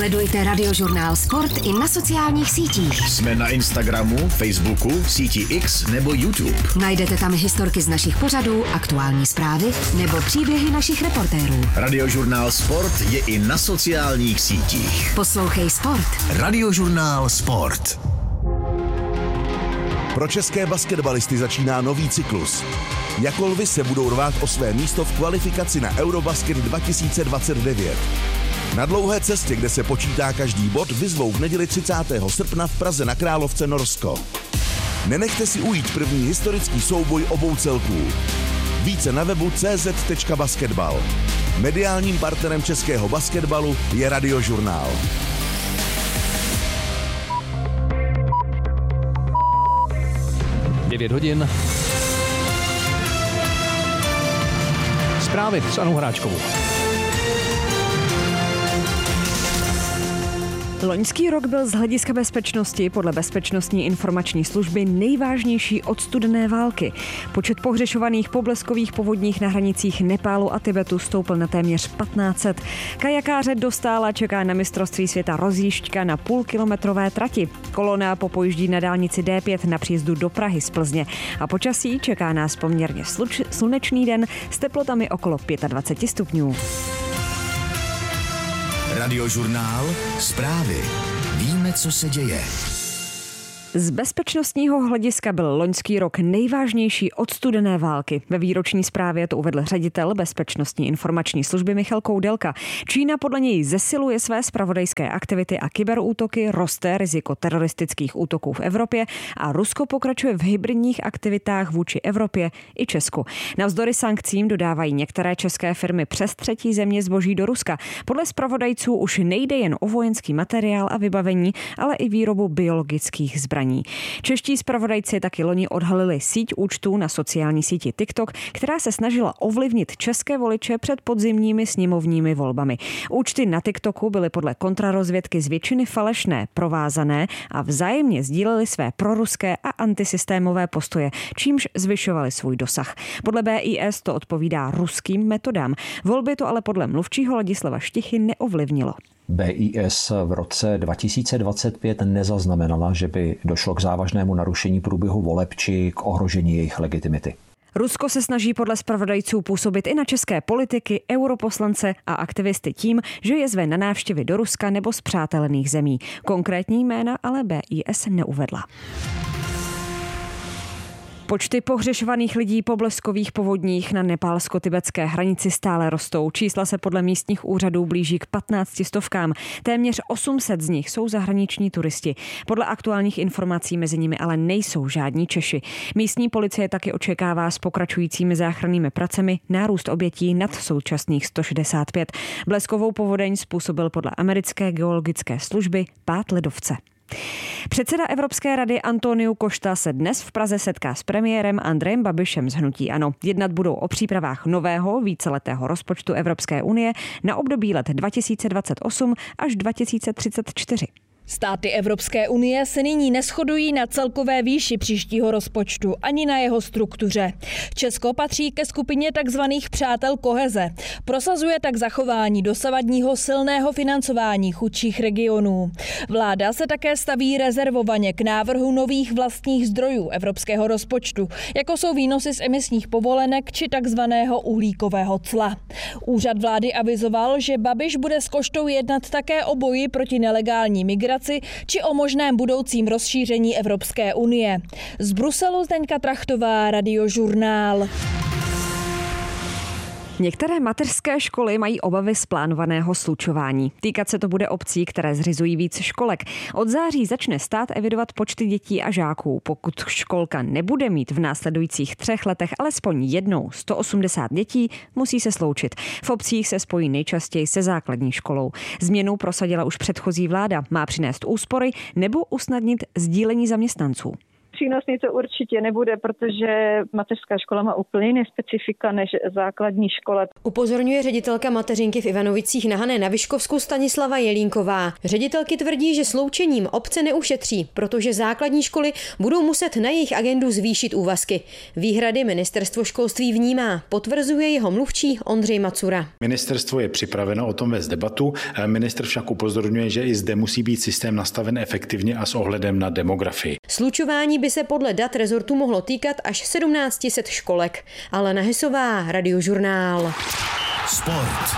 Sledujte Radiožurnál Sport i na sociálních sítích. Jsme na Instagramu, Facebooku, síti X nebo YouTube. Najdete tam historky z našich pořadů, aktuální zprávy nebo příběhy našich reportérů. Radiožurnál Sport je i na sociálních sítích. Poslouchej Sport. Radiožurnál Sport. Pro české basketbalisty začíná nový cyklus. Jako lvy se budou rvát o své místo v kvalifikaci na Eurobasket 2029. Na dlouhé cestě, kde se počítá každý bod, vyzvou v neděli 30. srpna v Praze na Královce Norsko. Nenechte si ujít první historický souboj obou celků. Více na webu cz.basketbal. Mediálním partnerem českého basketbalu je Radiožurnál. (9 hodin). Zprávy s Anou Hráčkovou. Loňský rok byl z hlediska bezpečnosti podle Bezpečnostní informační služby nejvážnější od studené války. Počet pohřešovaných po bleskových povodních na hranicích Nepálu a Tibetu stoupl na téměř 1500. Kajakáře dostála čeká na mistrovství světa rozjížďka na půlkilometrové trati. Kolona popojíždí na dálnici D5 na příjezdu do Prahy z Plzně. A počasí čeká nás poměrně slunečný den s teplotami okolo 25 stupňů. Radiožurnál Zprávy. Víme, co se děje. Z bezpečnostního hlediska byl loňský rok nejvážnější od studené války. Ve výroční zprávě to uvedl ředitel Bezpečnostní informační služby Michal Koudelka. Čína podle něj zesiluje své zpravodajské aktivity a kyberútoky, roste riziko teroristických útoků v Evropě a Rusko pokračuje v hybridních aktivitách vůči Evropě i Česku. Navzdory sankcím dodávají některé české firmy přes třetí země zboží do Ruska. Podle zpravodajců už nejde jen o vojenský materiál a vybavení, ale i výrobu biologických zbraní. Čeští zpravodajci taky loni odhalili síť účtů na sociální síti TikTok, která se snažila ovlivnit české voliče před podzimními sněmovními volbami. Účty na TikToku byly podle kontrarozvědky z většiny falešné, provázané a vzájemně sdílely své proruské a antisystémové postoje, čímž zvyšovali svůj dosah. Podle BIS to odpovídá ruským metodám. Volby to ale podle mluvčího Ladislava Štichy neovlivnilo. BIS v roce 2025 nezaznamenala, že by došlo k závažnému narušení průběhu voleb či k ohrožení jejich legitimity. Rusko se snaží podle zpravodajců působit i na české politiky, europoslance a aktivisty tím, že je zve na návštěvy do Ruska nebo spřátelených zemí. Konkrétní jména ale BIS neuvedla. Počty pohřešovaných lidí po bleskových povodních na nepálsko-tibetské hranici stále rostou. Čísla se podle místních úřadů blíží k 15 stovkám. Téměř 800 z nich jsou zahraniční turisti. Podle aktuálních informací mezi nimi ale nejsou žádní Češi. Místní policie taky očekává s pokračujícími záchrannými pracemi nárůst obětí nad současných 165. Bleskovou povodeň způsobil podle americké geologické služby pád ledovce. Předseda Evropské rady Antonio Costa se dnes v Praze setká s premiérem Andrejem Babišem z hnutí ANO. Jednat budou o přípravách nového víceletého rozpočtu Evropské unie na období let 2028 až 2034. Státy Evropské unie se nyní neshodují na celkové výši příštího rozpočtu ani na jeho struktuře. Česko patří ke skupině takzvaných přátel koheze. Prosazuje tak zachování dosavadního silného financování chudších regionů. Vláda se také staví rezervovaně k návrhu nových vlastních zdrojů evropského rozpočtu, jako jsou výnosy z emisních povolenek či takzvaného uhlíkového cla. Úřad vlády avizoval, že Babiš s Koštou jednat také o boji proti nelegální migraci či o možném budoucím rozšíření Evropské unie. Z Bruselu Zdeňka Trachtová, Radiožurnál. Některé mateřské školy mají obavy z plánovaného slučování. Týkat se to bude obcí, které zřizují víc školek. Od září začne stát evidovat počty dětí a žáků. Pokud školka nebude mít v následujících 3 letech alespoň jednou 180 dětí, musí se sloučit. V obcích se spojí nejčastěji se základní školou. Změnu prosadila už předchozí vláda. Má přinést úspory nebo usnadnit sdílení zaměstnanců. přínosný to určitě nebude, protože mateřská škola má úplně jiné specifika než základní škola. Upozorňuje ředitelka mateřinky v Ivanovicích na Hané na Vyškovsku Stanislava Jelínková. Ředitelky tvrdí, že sloučením obce neušetří, protože základní školy budou muset na jejich agendu zvýšit úvazky. Výhrady ministerstvo školství vnímá, potvrzuje jeho mluvčí Ondřej Macura. Ministerstvo je připraveno o tom vést debatu, ministr však upozorňuje, že i zde musí být systém nastaven efektivně a s ohledem na demografii. Slučování by se podle dat rezortu mohlo týkat až 1700 školek. Alena Hysová, Radiožurnál. Sport.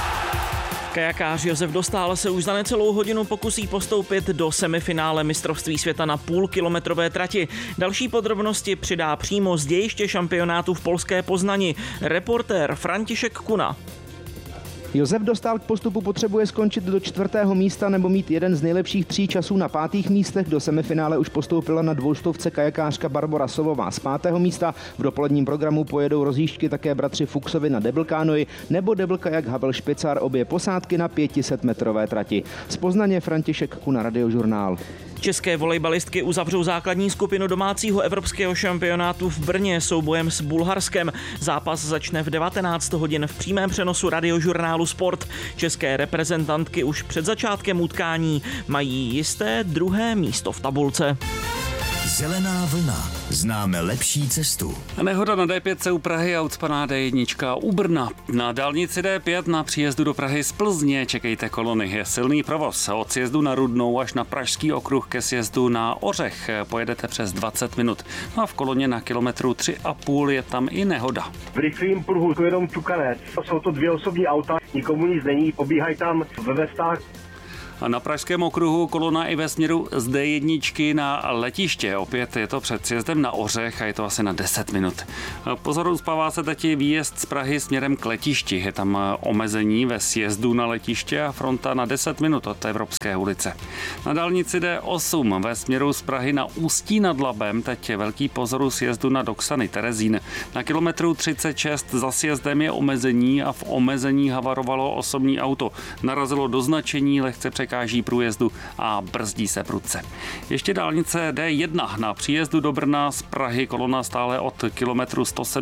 Kajakář Josef Dostál se už za necelou hodinu pokusí postoupit do semifinále mistrovství světa na půlkilometrové trati. Další podrobnosti přidá přímo z dějiště šampionátu v polské Poznani reportér František Kuna. Josef Dostál k postupu potřebuje skončit do 4. místa nebo mít jeden z nejlepších 3 časů na 5. místech. Do semifinále už postoupila na 200 kajakářka Barbora Sovová z 5. místa. V dopoledním programu pojedou rozjížďky také bratři Fuchsovi na double kánoi nebo double kajak Havel Špicar, obě posádky na 500metrové trati. Z Poznaně František Kuna, Radiožurnál. České volejbalistky uzavřou základní skupinu domácího evropského šampionátu v Brně soubojem s Bulharskem. Zápas začne v 19 hodin v přímém přenosu Radiožurnálu Sport. České reprezentantky už před začátkem utkání mají jisté 2. místo v tabulce. Zelená vlna. Známe lepší cestu. Nehoda na D5 u Prahy a ucpaná D1 u Brna. Na dálnici D5 na příjezdu do Prahy z Plzně čekejte kolony. Je silný provoz. Od sjezdu na Rudnou až na Pražský okruh ke sjezdu na Ořech pojedete přes 20 minut. No a v koloně na kilometru 3,5 je tam i nehoda. V rychlým pruhu jenom ťukanec. Jsou to 2 osobní auta, nikomu nic není, pobíhají tam ve vestách. A na Pražském okruhu kolona i ve směru z D1 na letiště. Opět je to před sjezdem na Ořech a je to asi na 10 minut. Pozor, uspává se teď výjezd z Prahy směrem k letišti. Je tam omezení ve sjezdu na letiště a fronta na 10 minut od Evropské ulice. Na dálnici D8 ve směru z Prahy na Ústí nad Labem teď je velký pozor u sjezdu na Doksany Terezín. Na kilometru 36 za sjezdem je omezení a v omezení havarovalo osobní auto. Narazilo do značení, lehce překáží průjezdu a brzdí se prudce. Ještě dálnice D1 na příjezdu do Brna z Prahy kolona stále od kilometru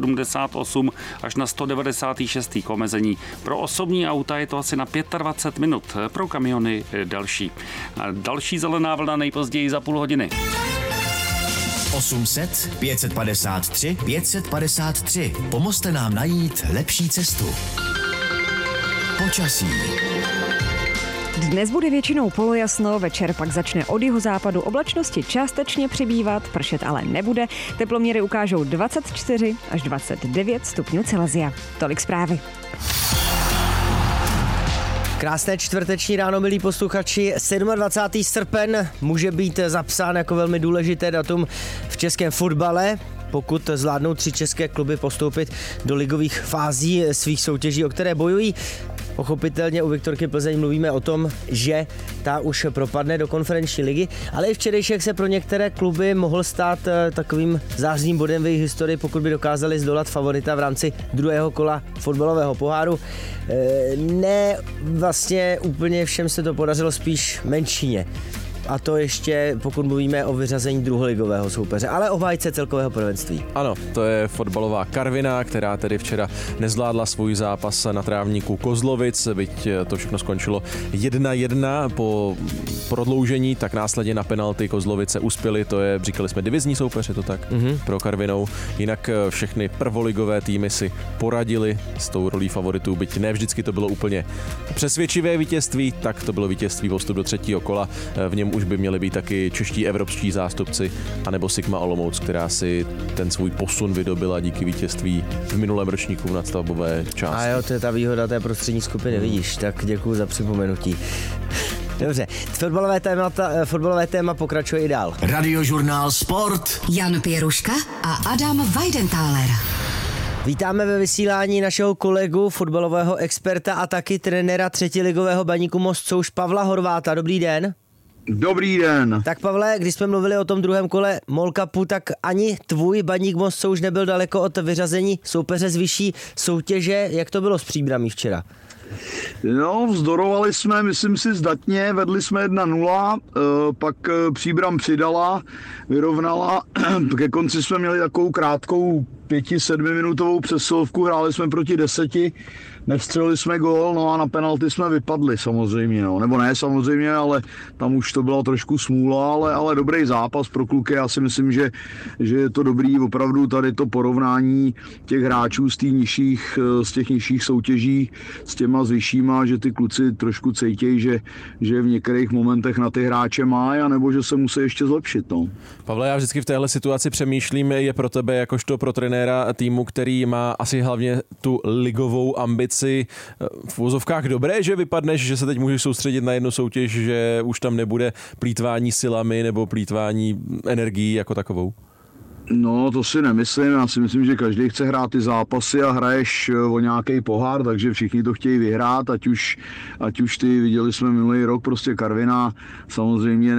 178 až na 196. k omezení. Pro osobní auta je to asi na 25 minut, pro kamiony další. A další zelená vlna nejpozději za půl hodiny. 800 553 553. Pomozte nám najít lepší cestu. Počasí. Dnes bude většinou polojasno, večer pak začne od jihozápadu oblačnosti částečně přibývat, pršet ale nebude. Teploměry ukážou 24 až 29 stupňů Celsia. Tolik zprávy. Krásné čtvrteční ráno, milí posluchači. 27. srpen může být zapsán jako velmi důležité datum v českém fotbale, pokud zvládnou 3 české kluby postoupit do ligových fází svých soutěží, o které bojují. Pochopitelně u Viktorky Plzeň mluvíme o tom, že ta už propadne do konferenční ligy, ale i včerejšek se pro některé kluby mohl stát takovým zářným bodem v jejich historii, pokud by dokázali zdolat favorita v rámci druhého kola fotbalového poháru. Ne, vlastně úplně všem se to podařilo, spíš menšině. A to ještě, pokud mluvíme o vyřazení druholigového soupeře, ale obhájce celkového prvenství. Ano, to je fotbalová Karviná, která tedy včera nezvládla svůj zápas na trávníku Kozlovic, byť to všechno skončilo 1-1 po prodloužení, tak následně na penalty Kozlovice uspěli, to je, říkali jsme, divizní soupeř, je to tak, pro Karvinou. Jinak všechny prvoligové týmy si poradili s tou rolí favoritů, byť ne vždycky to bylo úplně přesvědčivé vítězství, tak to bylo vítězství postup do 3. kola, v něm už by měli být taky čeští evropští zástupci, anebo Sigma Olomouc, která si ten svůj posun vydobila díky vítězství v minulém ročníku v nadstavbové části. A jo, to je ta výhoda té prostřední skupiny, vidíš, tak děkuju za připomenutí. Dobře, fotbalové téma pokračuje i dál. Radiožurnál Sport. Jan Pěruška a Adam Weidenthaler. Vítáme ve vysílání našeho kolegu, fotbalového experta a taky trenéra třetiligového Baníku Most Souš Pavla Horváta. Dobrý den. Dobrý den. Tak Pavle, když jsme mluvili o tom druhém kole MOL Cupu, tak ani tvůj Baník Most Souš nebyl daleko od vyřazení soupeře z vyšší soutěže. Jak to bylo s Příbramí včera? No, vzdorovali jsme, myslím si, zdatně, vedli jsme 1-0, pak Příbram přidala, vyrovnala, ke konci jsme měli takovou krátkou 5-7 minutovou přesilovku, hráli jsme proti 10, nevstřelili jsme gól, no a na penalty jsme vypadli samozřejmě, no. Nebo ne samozřejmě, ale tam už to byla trošku smůla, ale dobrý zápas pro kluky. Já si myslím, že je to dobrý opravdu tady to porovnání těch hráčů z těch nižších soutěží s těma z vyššíma, že ty kluci trošku cítějí, že v některých momentech na ty hráče mají, anebo že se musí ještě zlepšit. No. Pavle, já vždycky v téhle situaci přemýšlím, je pro tebe jakožto pro trenéra týmu, který má asi hlavně tu ligovou ambici, v uvozovkách dobré, že vypadneš, že se teď můžeš soustředit na jednu soutěž, že už tam nebude plýtvání silami nebo plýtvání energií jako takovou? No, to si nemyslím. Já si myslím, že každý chce hrát ty zápasy a hraješ o nějaký pohár, takže všichni to chtějí vyhrát, ať už ty viděli jsme minulý rok, prostě Karviná samozřejmě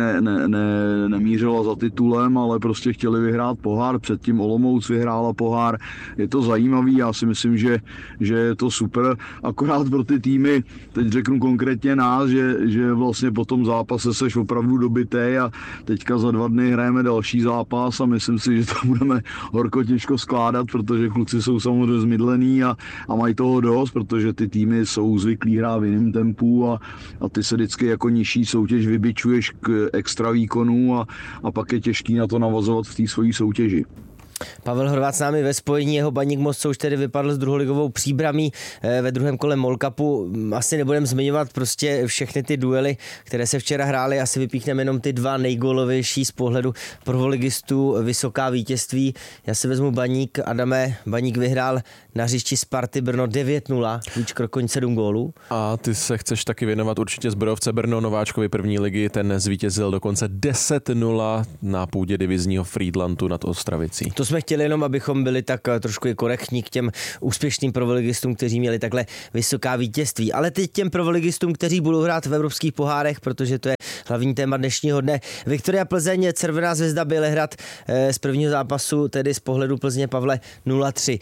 nemířila za titulem, ale prostě chtěli vyhrát pohár, předtím Olomouc vyhrála pohár. Je to zajímavý, já si myslím, že je to super, akorát pro ty týmy, teď řeknu konkrétně nás, že vlastně po tom zápase seš opravdu dobitej a teďka za 2 dny hrajeme další zápas a myslím si, že to budeme horko těžko skládat, protože kluci jsou samozřejmě zmydlený a mají toho dost, protože ty týmy jsou zvyklí hrát v jiném tempu a ty se vždycky jako nižší soutěž vybičuješ k extra výkonu a pak je těžký na to navazovat v té svojí soutěži. Pavel Horváth s námi ve spojení, jeho Baník Most už tedy vypadl s druholigovou Příbramí ve druhém kole MOL Cupu. Asi nebudeme zmiňovat prostě všechny ty duely, které se včera hrály, asi vypíchneme jenom ty 2 nejgólovější z pohledu prvoligistů, vysoká vítězství. Já si vezmu Baník, Adame, Baník vyhrál na hřišti Sparty Brno 9-0, Víč Krokoň 7 gólů. A ty se chceš taky věnovat určitě zbrojovce Brno, nováčkovi první ligy, ten zvítězil dokonce 10-0 na půdě divizního Frýdlantu nad Ostravicí. To jsme chtěli jenom, abychom byli tak trošku i korektní k těm úspěšným prvoligistům, kteří měli takhle vysoká vítězství. Ale teď těm prvoligistům, kteří budou hrát v evropských pohárech, protože to je hlavní téma dnešního dne. Viktoria Plzeň, Červená Zvezda Bělehrad z prvního zápasu, tedy z pohledu Plzně, Pavle, 0-3.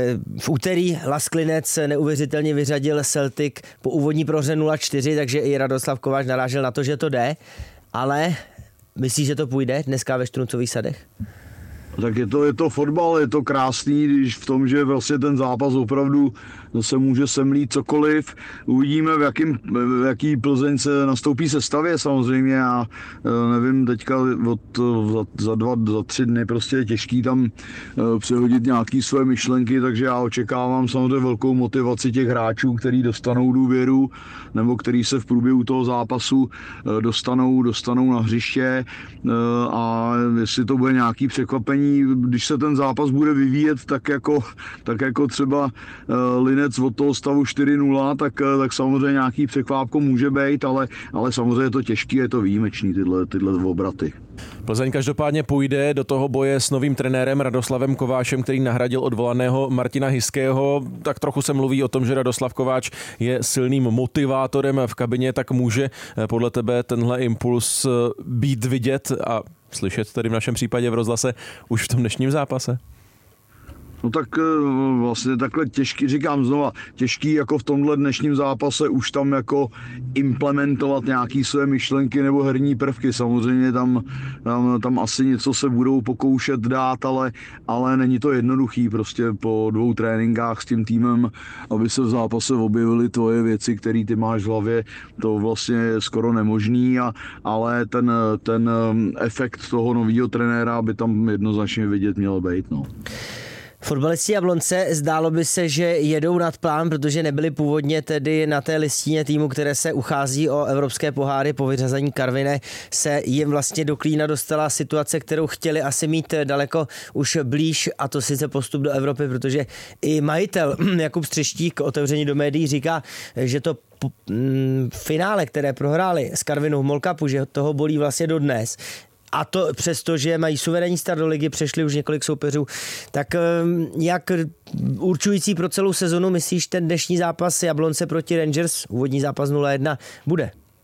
V úterý Lasklinec neuvěřitelně vyřadil Celtic po úvodní prohře 0-4, takže i Radoslav Kováč narážel na to, že to jde, ale myslíš, že to půjde dneska ve Štruncových sadech? Tak je to fotbal, je to krásný, když v tom, že vlastně ten zápas opravdu se může semlít cokoliv. Uvidíme, v jaký Plzeň se nastoupí sestavě samozřejmě. Já nevím, teďka za 3 dny prostě je těžký tam přehodit nějaké své myšlenky, takže já očekávám samozřejmě velkou motivaci těch hráčů, kteří dostanou důvěru nebo kteří se v průběhu toho zápasu dostanou na hřiště a jestli to bude nějaký překvapení, když se ten zápas bude vyvíjet tak jako třeba Linec od toho stavu 4-0, tak samozřejmě nějaký překvápko může být, ale samozřejmě je to těžký, je to výjimečný tyhle obraty. Plzeň každopádně půjde do toho boje s novým trenérem Radoslavem Kováčem, který nahradil odvolaného Martina Hyského. Tak trochu se mluví o tom, že Radoslav Kováč je silným motivátorem v kabině, tak může podle tebe tenhle impuls být vidět a slyšet tady v našem případě v rozhlase už v tom dnešním zápase? No tak vlastně takhle těžký, říkám znova, těžký jako v tomhle dnešním zápase už tam jako implementovat nějaký své myšlenky nebo herní prvky. Samozřejmě tam asi něco se budou pokoušet dát, ale není to jednoduchý prostě po 2 tréninkách s tím týmem, aby se v zápase objevily tvoje věci, které ty máš v hlavě, to vlastně je skoro nemožný, ale ten efekt toho nového trenéra by tam jednoznačně vidět měl být. No. Fotbalisti Jablonce, zdálo by se, že jedou nad plán, protože nebyli původně tedy na té listině týmu, které se uchází o evropské poháry. Po vyřazení Karviné se jim vlastně do klína dostala situace, kterou chtěli asi mít daleko už blíž, a to sice postup do Evropy, protože i majitel Jakub Střeštík otevření do médií říká, že to finále, které prohráli s Karvinou v MOL Cupu, že toho bolí vlastně dodnes. A to přesto, že mají suverénní start do ligy, přešli už několik soupeřů. Tak jak určující pro celou sezonu myslíš ten dnešní zápas Jablonce proti Rangers, úvodní zápas 0-1, bude?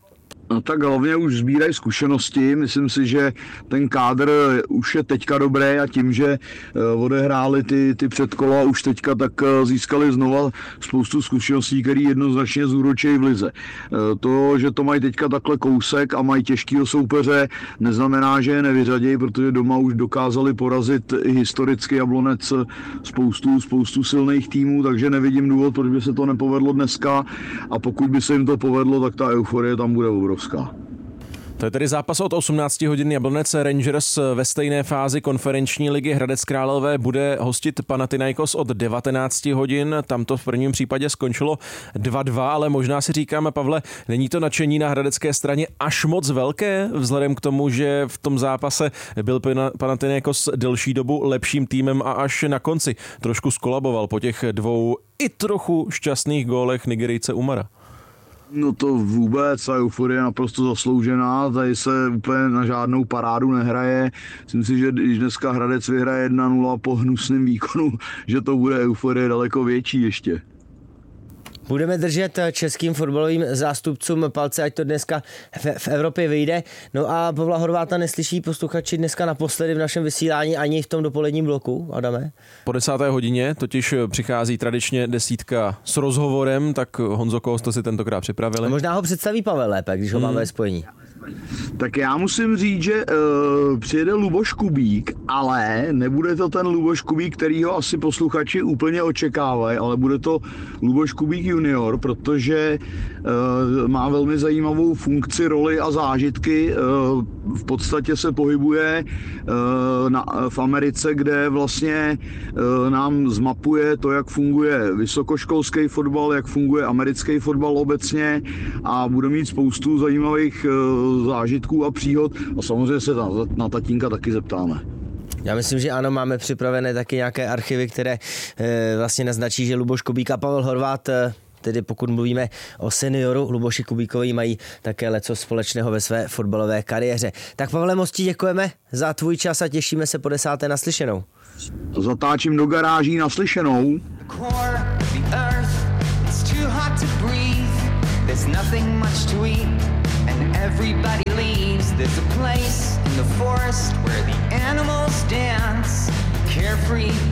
No tak hlavně už sbírají zkušenosti, myslím si, že ten kádr už je teďka dobrý a tím, že odehráli ty předkola už teďka, tak získali znova spoustu zkušeností, které jednoznačně zúročí v lize. To, že to mají teďka takhle kousek a mají těžkýho soupeře, neznamená, že je nevyřadějí, protože doma už dokázali porazit i historicky Jablonec spoustu silných týmů, takže nevidím důvod, proč by se to nepovedlo dneska, a pokud by se jim to povedlo, tak ta euforie tam bude obrovská. To je tedy zápas od 18 hodin. Jablonec Rangers ve stejné fázi konferenční ligy. Hradec Králové bude hostit Panathinaikos od 19 hodin. Tam to v prvním případě skončilo 2-2, ale možná si říkáme, Pavle, není to nadšení na hradecké straně až moc velké, vzhledem k tomu, že v tom zápase byl Panathinaikos delší dobu lepším týmem a až na konci trošku skolaboval po těch dvou i trochu šťastných gólech Nigerijce Umara. No to vůbec, a euforie je naprosto zasloužená, tady se úplně na žádnou parádu nehraje. Myslím si, že když dneska Hradec vyhraje 1-0 po hnusném výkonu, že to bude euforie daleko větší ještě. Budeme držet českým fotbalovým zástupcům palce, ať to dneska v Evropě vyjde. No a Pavla Horváta neslyší posluchači dneska naposledy v našem vysílání ani v tom dopoledním bloku, Adame? Po 10. hodině totiž přichází tradičně 10 s rozhovorem, tak Honzo, koho jste si tentokrát připravili? A možná ho představí Pavel lépe, když ho máme ve spojení. Tak já musím říct, že přijede Luboš Kubík, ale nebude to ten Luboš Kubík, kterýho asi posluchači úplně očekávají, ale bude to Luboš Kubík junior, protože má velmi zajímavou funkci, roli a zážitky. V podstatě se pohybuje v Americe, kde vlastně nám zmapuje to, jak funguje vysokoškolský fotbal, jak funguje americký fotbal obecně, a bude mít spoustu zajímavých zážitků a příhod, a samozřejmě se na tatínka taky zeptáme. Já myslím, že ano, máme připravené taky nějaké archivy, které vlastně naznačí, že Luboš Kubík a Pavel Horvát, tedy pokud mluvíme o senioru Luboši Kubíkovi, mají také leco společného ve své fotbalové kariéře. Tak Pavle, moc ti děkujeme za tvůj čas a těšíme se po 10. naslyšenou. Zatáčím do garáží naslyšenou. Everybody leaves, there's a place in the forest where the animals dance, carefree